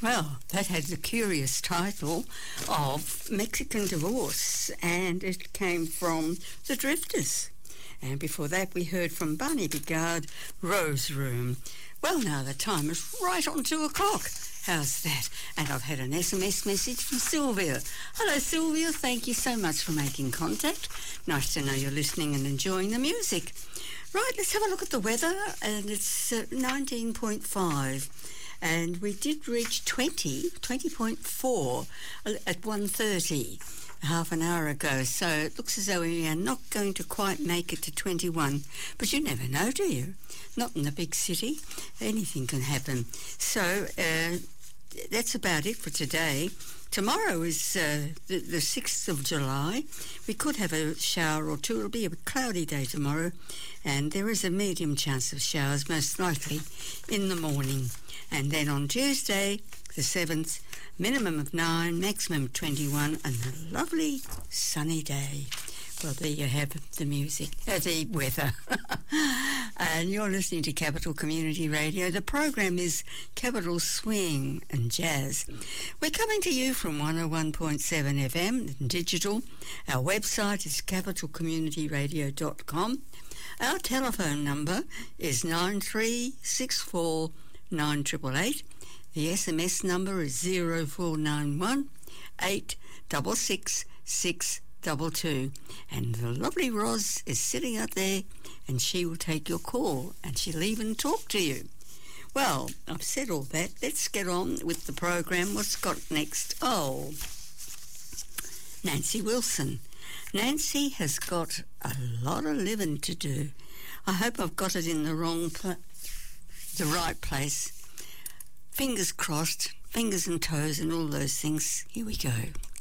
Well, that had the curious title of Mexican Divorce, and it came from The Drifters. And before that, we heard from Barney Bigard, Rose Room. Well, now the time is right on 2 o'clock. How's that? And I've had an SMS message from Sylvia. Hello, Sylvia. Thank you so much for making contact. Nice to know you're listening and enjoying the music. Right, let's have a look at the weather, and it's 19.5. And we did reach 20.4 at 1:30, half an hour ago. So it looks as though we are not going to quite make it to 21. But you never know, do you? Not in the big city. Anything can happen. So that's about it for today. Tomorrow is the 6th of July. We could have a shower or two. It'll be a cloudy day tomorrow. And there is a medium chance of showers, most likely, in the morning. And then on Tuesday, the 7th, minimum of 9, maximum of 21, and a lovely sunny day. Well, there you have the music, the weather. And you're listening to Capital Community Radio. The program is Capital Swing and Jazz. We're coming to you from 101.7 FM and digital. Our website is capitalcommunityradio.com. Our telephone number is 9364 9888. The SMS number is 0491 866 622. And the lovely Roz is sitting out there, and she will take your call, and she'll even talk to you. Well, I've said all that. Let's get on with the program. What's got next? Oh, Nancy Wilson. Nancy has got a lot of living to do. I hope I've got it in the right place. Fingers crossed, fingers and toes and all those things. Here we go.